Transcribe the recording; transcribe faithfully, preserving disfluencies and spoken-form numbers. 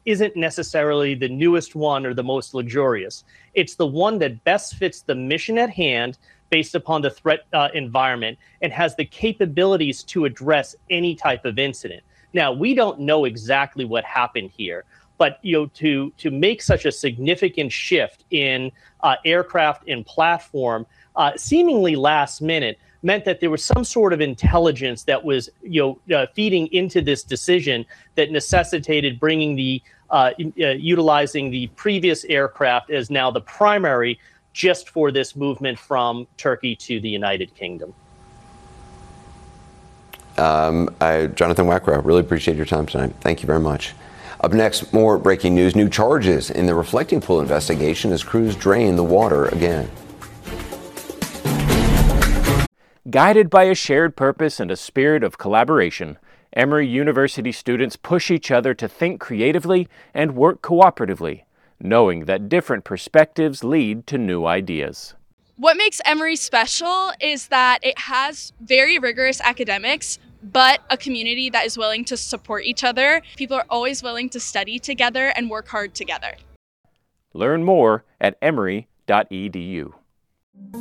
isn't necessarily the newest one or the most luxurious. It's the one that best fits the mission at hand based upon the threat uh, environment and has the capabilities to address any type of incident. Now, we don't know exactly what happened here, but you know, to to make such a significant shift in uh, aircraft and platform, uh, seemingly last minute, meant that there was some sort of intelligence that was you know uh, feeding into this decision that necessitated bringing the uh, uh, utilizing the previous aircraft as now the primary, just for this movement from Turkey to the United Kingdom. Um, I, Jonathan Wackrow, really appreciate your time tonight. Thank you very much. Up next, more breaking news. New charges in the Reflecting Pool investigation as crews drain the water again. Guided by a shared purpose and a spirit of collaboration, Emory University students push each other to think creatively and work cooperatively, knowing that different perspectives lead to new ideas. What makes Emory special is that it has very rigorous academics, but a community that is willing to support each other. People are always willing to study together and work hard together. Learn more at emory dot e d u.